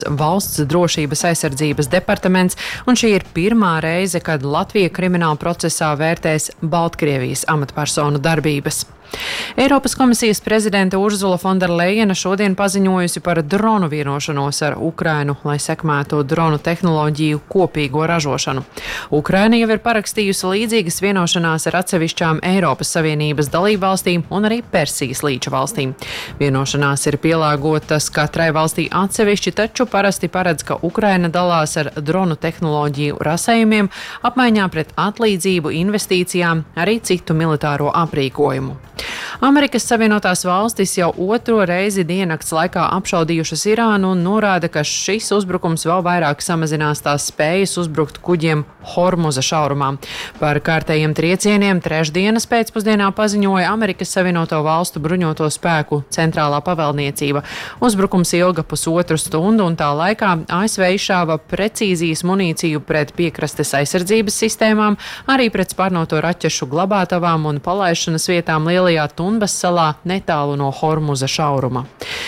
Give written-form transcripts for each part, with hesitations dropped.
Valsts drošības aizsardzības departaments, un šī ir pirmā reize, kad Latvija krimināla procesā vērtēs Baltkrievijas amatpersonu darbības. Eiropas komisijas prezidente Urzula Fonderlejena šodien paziņojusi par dronu vienošanos ar Ukrainu, lai sekmētu dronu tehnoloģiju kopīgo ražošanu. Ukraina jau ir parakstījusi līdzīgas vienošanās ar atsevišķām Eiropas Savienības dalībvalstīm un arī Persijas līča valstīm. Vienošanās ir pielāgotas katrai valstī atsevišķi, taču parasti paredz, ka Ukraina dalās ar dronu tehnoloģiju rasējumiem, apmaiņā pret atlīdzību, investīcijām, arī citu militāro aprīkojumu. Amerikas Savienotās valstis jau otro reizi diennakts laikā apšaudījušas Irānu un norāda, ka šis uzbrukums vēl vairāk samazinās tās spējas uzbrukt kuģiem Hormuza šaurumā. Par kārtējiem triecieniem trešdienas pēcpusdienā paziņoja Amerikas Savienoto valstu bruņoto spēku centrālā pavēlniecība. Uzbrukums ilga pusotru stundu un tā laikā ASV izšāva precīzijas munīciju pret piekrastes aizsardzības sistēmām, arī pret sparnoto raķešu glabātavām un palaišanas vietām Lielajā Tunbas salā netālu no Hormuza šauruma.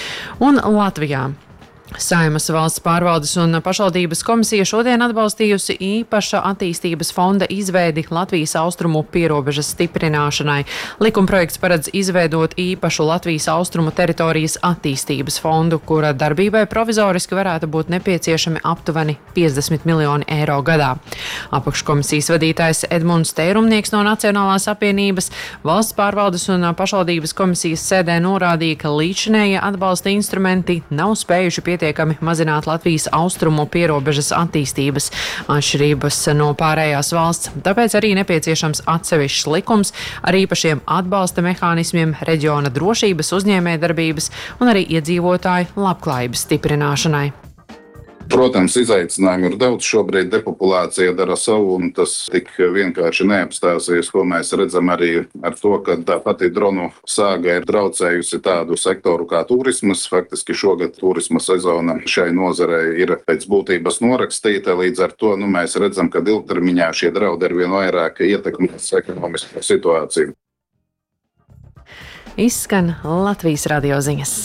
Un Latvijā. Saeimas valsts pārvaldes un pašvaldības komisija šodien atbalstījusi īpaša attīstības fonda izveidi Latvijas austrumu pierobežas stiprināšanai. Likumprojekts paredz izveidot īpašu Latvijas austrumu teritorijas attīstības fondu, kura darbībai provizoriski varētu būt nepieciešami aptuveni 50 miljoni eiro gadā. Apakškomisijas vadītājs Edmunds Teirumnieks no Nacionālās apvienības valsts pārvaldes un pašvaldības komisijas sēdē norādīja, ka līdzinējie atbalsta instrumenti nav spējuši pietiekami mazināt Latvijas austrumu pierobežas attīstības atšķirības no pārējās valsts. Tāpēc arī nepieciešams atsevišķs likums ar īpašiem atbalsta mehānismiem reģiona drošības, uzņēmējdarbības un arī iedzīvotāju labklājības stiprināšanai. Protams, izaicinājumi ir daudz. Šobrīd depopulācija dara savu, un tas tik vienkārši neapstāsies, ko mēs redzam arī ar to, ka tā pati dronu sāga ir traucējusi tādu sektoru kā turismas. Faktiski šogad turisma sezona šai nozarei ir pēc būtības norakstīta, līdz ar to mēs redzam, ka ilgtermiņā šie draudi ar vien vairāk ietekmēs ekonomisko situāciju. Izskan Latvijas radio ziņas.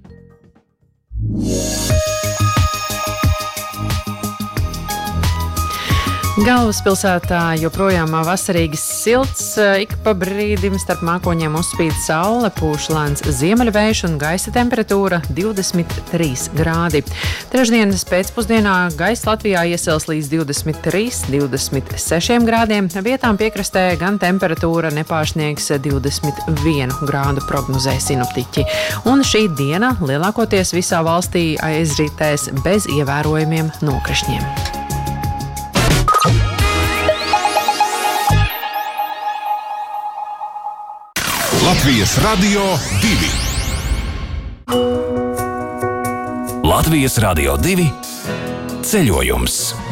Galvaspilsētā joprojām vasarīgi silts, ik pa brīdim starp mākoņiem uzspīd saule, pūš lēns ziemeļvējš un gaisa temperatūra 23 grādi. Trešdienas pēcpusdienā gaisa Latvijā iesils līdz 23–26 grādiem, vietām piekrastē gan temperatūra nepārsniegs 21 grādu, prognozē sinoptiķi. Un šī diena lielākoties visā valstī aizritēs bez ievērojumiem nokrišņiem. Latvijas Radio 2. Latvijas Radio 2 ceļojums.